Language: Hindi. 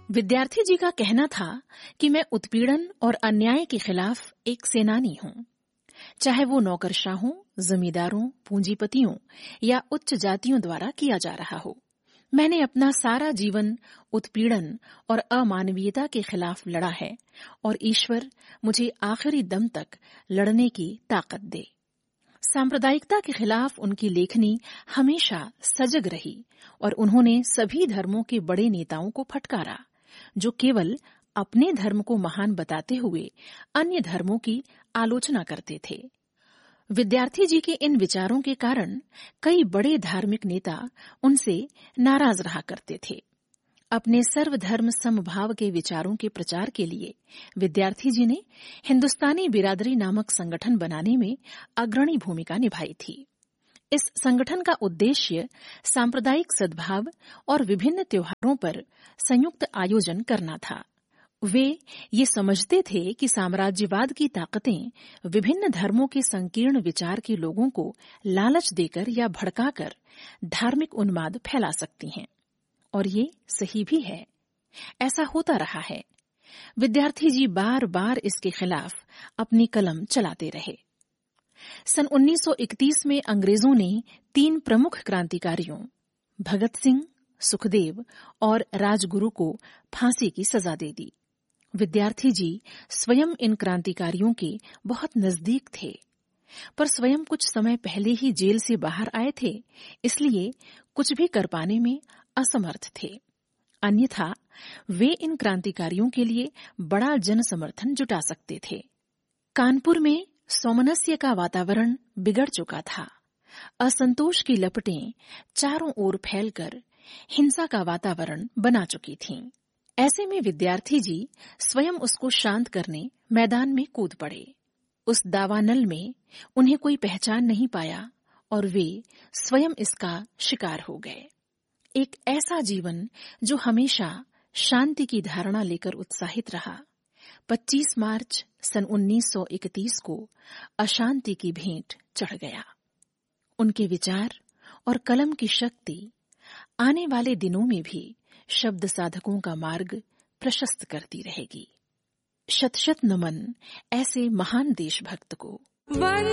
विद्यार्थी जी का कहना था कि मैं उत्पीड़न और अन्याय के खिलाफ एक सेनानी हूँ। चाहे वो नौकरशाहों, जमींदारों, पूंजीपतियों या उच्च जातियों द्वारा किया जा रहा हो। मैंने अपना सारा जीवन उत्पीड़न और अमानवीयता के खिलाफ लड़ा है और ईश्वर मुझे आखिरी दम तक लड़ने की ताकत दे। सांप्रदायिकता के खिलाफ उनकी लेखनी हमेशा सजग रही और उन्होंने सभी धर्मों के बड़े नेताओं को फटकारा, जो केवल अपने धर्म को महान बताते हुए अन्य धर्मों की आलोचना करते थे। विद्यार्थी जी के इन विचारों के कारण कई बड़े धार्मिक नेता उनसे नाराज रहा करते थे। अपने सर्वधर्म समभाव के विचारों के प्रचार के लिए विद्यार्थी जी ने हिंदुस्तानी बिरादरी नामक संगठन बनाने में अग्रणी भूमिका निभाई थी। इस संगठन का उद्देश्य सांप्रदायिक सद्भाव और विभिन्न त्योहारों पर संयुक्त आयोजन करना था। वे ये समझते थे कि साम्राज्यवाद की ताकतें विभिन्न धर्मों के संकीर्ण विचार के लोगों को लालच देकर या भड़काकर धार्मिक उन्माद फैला सकती हैं, और ये सही भी है। ऐसा होता रहा है। विद्यार्थी जी बार बार इसके खिलाफ अपनी कलम चलाते रहे। सन 1931 में अंग्रेजों ने 3 प्रमुख क्रांतिकारियों भगत सिंह, सुखदेव और राजगुरु को फांसी की सजा दे दी। विद्यार्थी जी स्वयं इन क्रांतिकारियों के बहुत नजदीक थे, पर स्वयं कुछ समय पहले ही जेल से बाहर आए थे, इसलिए कुछ भी कर पाने में असमर्थ थे। अन्यथा वे इन क्रांतिकारियों के लिए बड़ा जन समर्थन जुटा सकते थे। कानपुर में सौमनस्य का वातावरण बिगड़ चुका था। असंतोष की लपटें चारों ओर फैलकर हिंसा का वातावरण बना चुकी थीं। ऐसे में विद्यार्थी जी स्वयं उसको शांत करने मैदान में कूद पड़े। उस दावानल में उन्हें कोई पहचान नहीं पाया और वे स्वयं इसका शिकार हो गए। एक ऐसा जीवन जो हमेशा शांति की धारणा लेकर उत्साहित रहा, 25 मार्च सन 1931 को अशांति की भेंट चढ़ गया। उनके विचार और कलम की शक्ति आने वाले दिनों में भी शब्द साधकों का मार्ग प्रशस्त करती रहेगी। शत शत नमन ऐसे महान देशभक्त को।